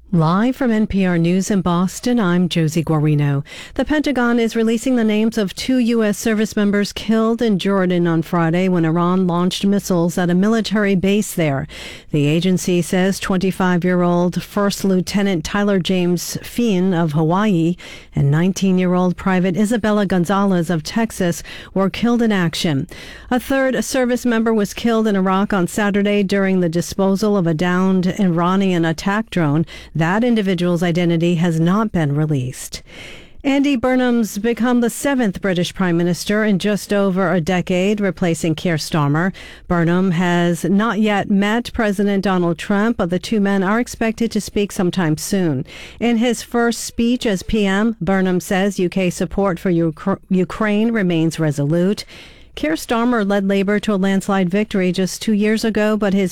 Live from NPR News in Boston, I'm Josie Guarino. The Pentagon is releasing the names of 2 U.S. service members killed in Jordan on Friday when Iran launched missiles at a military base there. The agency says 25-year-old First Lieutenant Tyler James Fien of Hawaii and 19-year-old Private Isabella Gonzalez of Texas were killed in action. A third service member was killed in Iraq on Saturday during the disposal of a downed Iranian attack drone. That individual's identity has not been released. Andy Burnham's become the 7th British Prime Minister in just over a decade, replacing Keir Starmer. Burnham has not yet met President Donald Trump, but the two men are expected to speak sometime soon. In his first speech as PM, Burnham says UK support for Ukraine remains resolute. Keir Starmer led Labour to a landslide victory just 2 years ago, but his